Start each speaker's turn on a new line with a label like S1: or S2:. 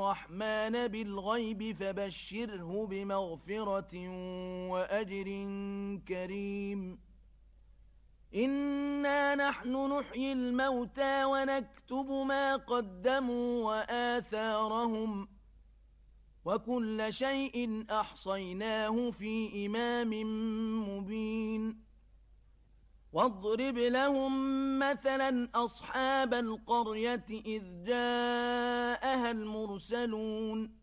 S1: الرحمن بالغيب فبشره بمغفرة وأجر كريم. إنا نحن نحيي الموتى ونكتب ما قدموا وآثارهم وكل شيء أحصيناه في إمام مبين. واضرب لهم مثلا أصحاب القرية إذ جاءها المرسلون